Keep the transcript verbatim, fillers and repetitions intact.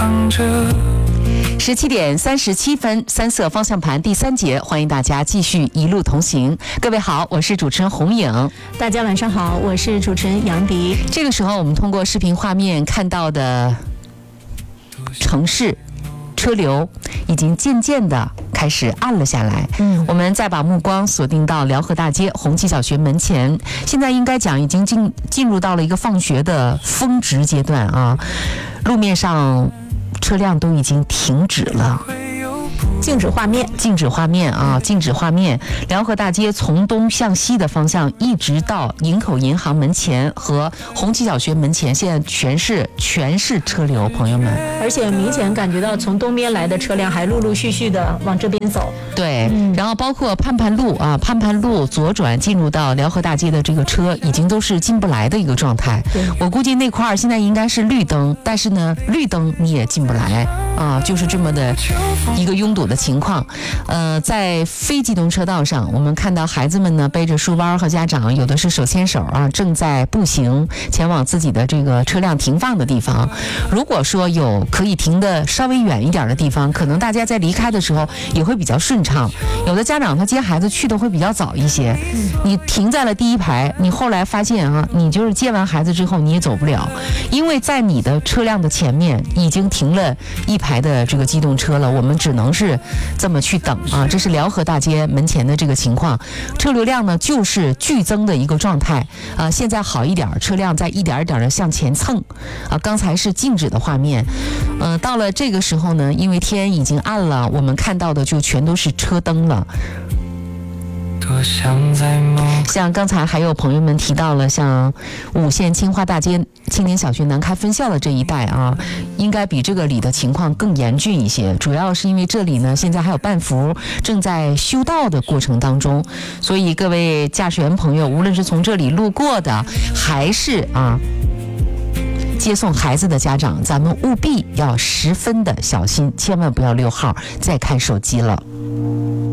躺着。 十七点三十七分，三色方向盘第三节，欢迎大家继续一路同行。各位好，我是主持人洪颖。 大家晚上好，我是主持人杨迪。 这个时候，我们通过视频画面看到的城市车流已经渐渐的开始暗了下来。嗯，我们再把目光锁定到辽河大街红旗小学门前，现在应该讲已经进进入到了一个放学的峰值阶段啊，路面上车辆都已经停止了。 静止画面， 静止画面啊，静止画面。辽河大街从东向西的方向，一直到营口银行门前和红旗小学门前，现在全是全是车流，朋友们。 而且明显感觉到从东边来的车辆还陆陆续续的往这边走。 对，嗯、然后包括盼盼路啊，盼盼路左转进入到辽河大街的这个车，已经都是进不来的一个状态。我估计那块儿现在应该是绿灯，但是呢，绿灯你也进不来啊，就是这么的一个拥堵的情况。呃，在非机动车道上，我们看到孩子们呢背着书包和家长，有的是手牵手啊，正在步行前往自己的这个车辆停放的地方。如果说有可以停的稍微远一点的地方，可能大家在离开的时候也会比较顺畅。有的家长他接孩子去的会比较早一些，你停在了第一排，你后来发现啊，你就是接完孩子之后你也走不了，因为在你的车辆的前面已经停了一排的这个机动车了，我们只能是这么去等啊。这是辽河大街门前的这个情况，车流量呢就是剧增的一个状态啊。现在好一点，车辆在一点一点的向前蹭啊。刚才是静止的画面，呃，到了这个时候呢，因为天已经暗了，我们看到的就全都是车灯了。像刚才还有朋友们提到了，像五线青花大街青年小学南开分校的这一带啊，应该比这个里的情况更严峻一些。主要是因为这里呢，现在还有半幅正在修道的过程当中，所以各位驾驶员朋友，无论是从这里路过的，还是啊接送孩子的家长，咱们务必要十分的小心，千万不要溜号再看手机了。